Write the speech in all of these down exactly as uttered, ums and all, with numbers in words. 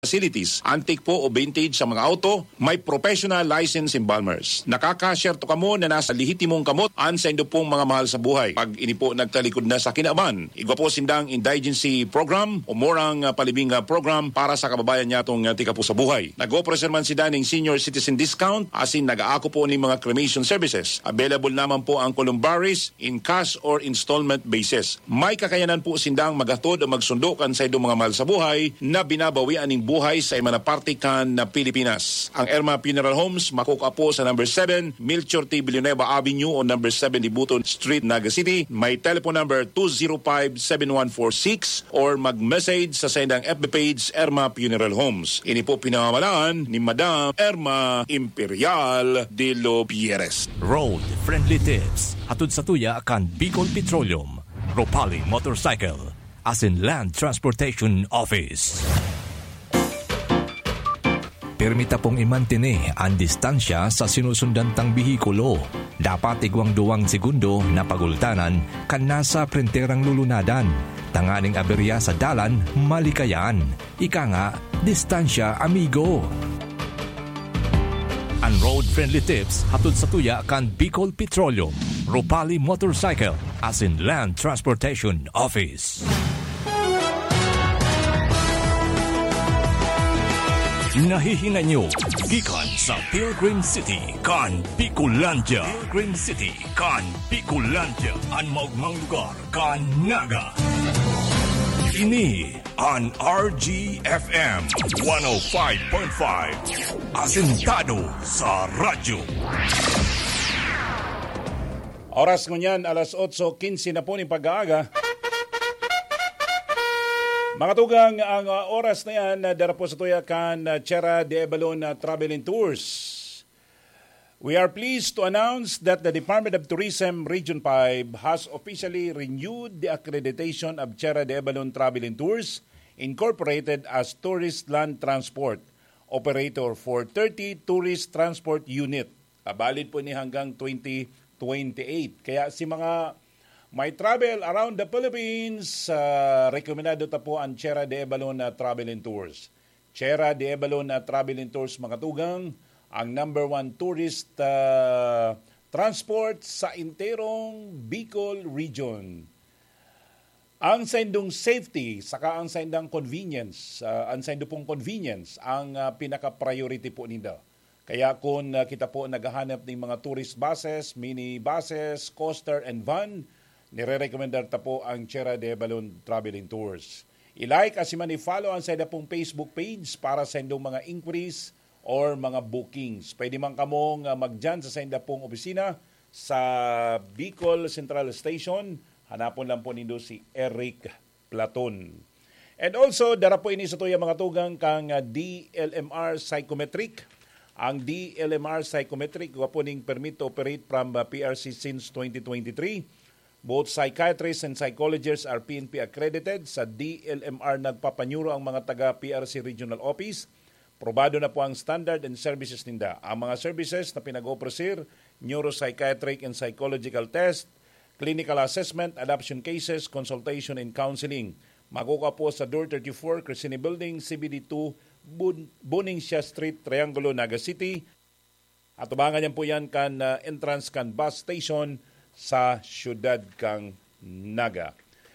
facilities, antique po o vintage sa mga auto, may professional license embalmers. Nakaka-share to kamo na nasa lihitimong kamot an sa indo pong mga mahal sa buhay. Pag ini po nagtalikod na sa kinaban, igwa po sindang indigency program o morang uh, palibing uh, program para sa kababayan niya itong uh, tika po sa buhay. Nag-offer man si Daning senior citizen discount asin nag-aako po ni mga cremation services. Available naman po ang columbaries in cash or installment basis. May kakayanan po sindang magatod o magsundukan sa indo mga mahal sa buhay na binabawian ng buhay sa imana partikan na Pilipinas. Ang Erma Funeral Homes makuka po sa number seven Melchor T. Villanueva Avenue o number seven Dibuton Street, Naga City. May telephone number two zero five, seven one four six or mag-message sa sendang F B page Erma Funeral Homes. Ini po pinamamalaan ni Madam Erma Imperial de Lopieres. Road Friendly Tips hatod sa tuya kan Bicol Petroleum, Ropali Motorcycle, as in Land Transportation Office. Permita pong imantine ang distansya sa sinusundantang bihikulo. Dapat igwang duwang segundo na pagultanan kan nasa printerang lulunadan. Tanganing aberya sa dalan, malikayan. Ika nga, distansya amigo. Ang road-friendly tips hatod sa tuya kan Bicol Petroleum, Ropali Motorcycle, as in Land Transportation Office. Nahihinga nyo gikan sa Pilgrim City kan Bicolandia. Pilgrim City kan Bicolandia, ang maugmang lugar kan Naga. Ini an R G F M one oh five point five, asentado sa radyo. Oras ngunyan alas otso quince na po ni pag-aaga. Mga tugang, ang uh, oras na yan, uh, dara po sa tuya kan uh, Chera de Abalon uh, Travel and Tours. We are pleased to announce that the Department of Tourism Region five has officially renewed the accreditation of Chera de Abalon Travel and Tours, incorporated as Tourist Land Transport Operator for thirty Tourist Transport Unit. Valid po ni hanggang twenty twenty-eight. Kaya si mga may travel around the Philippines, uh, rekomendado ta po ang Chera de Abalon uh, Travel and Tours. Chera de Abalon uh, Travel and Tours, mga tugang, ang number one tourist uh, transport sa interong Bicol region. Ang sendong safety, saka ang sendang convenience, uh, ang sendo pong convenience, ang uh, pinaka-priority po nila. Kaya kung uh, kita po naghahanap ng mga tourist buses, mini buses, coaster and van, nire-recommendar ta po ang Chera de Abalon Travel and Tours. I-like as man i-follow ang sa pong Facebook page para sa indong mga inquiries or mga bookings. Pwede man kamong uh, magdyan sa sa pong opisina sa Bicol Central Station. Hanapon lang po nindo si Eric Platon. And also, dara po ini sa tuya mga tugang kang uh, D L M R Psychometric. Ang D L M R Psychometric, wapo ning permit to operate from uh, P R C since twenty twenty-three. Both psychiatrists and psychologists are P N P accredited. Sa D L M R nagpapanyuro ang mga taga-P R C Regional Office. Probado na po ang standard and services ninda. Ang mga services na pinag-opresir, neuropsychiatric and psychological test, clinical assessment, adoption cases, consultation and counseling. Makuha po sa Door thirty-four, Crescini Building, C B D two, Bun- Buningsia Street, Triangulo, Naga City. At ubangan niyan po yan kan uh, entrance kan bus station sa siyudad kang Naga.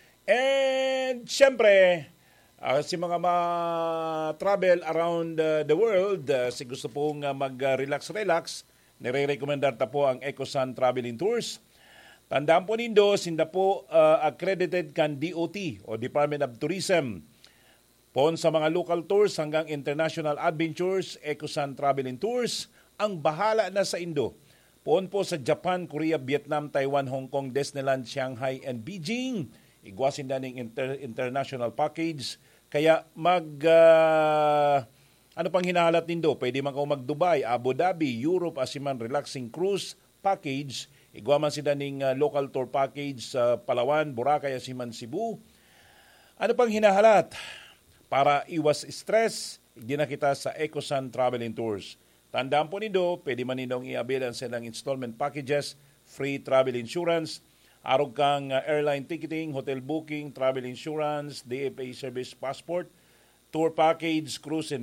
And siyempre, uh, si mga ma-travel around uh, the world, uh, si gusto pong uh, mag-relax-relax, nire-recommendar ta po ang EcoSun Travel and Tours. Tandaan po nindo, sinda po uh, accredited kan D O T o Department of Tourism. Pon sa mga local tours hanggang international adventures, EcoSun Travel and Tours, ang bahala na sa Indo. Poon po sa Japan, Korea, Vietnam, Taiwan, Hong Kong, Disneyland, Shanghai, and Beijing. Igwasin na ng inter- international package. Kaya mag, uh, ano pang hinahalat nindo? Pwede man kayo mag-Dubai, Abu Dhabi, Europe, asiman relaxing cruise package. Igwaman sila ng uh, local tour package sa uh, Palawan, Boracay, asiman Cebu. Ano pang hinahalat? Para iwas stress, ginakita sa EcoSun Travel and Tours. Tandaan po nindo, pwede man nindong i-avail ang silang installment packages, free travel insurance, arog kang uh, airline ticketing, hotel booking, travel insurance, D F A service passport, tour package, cruise and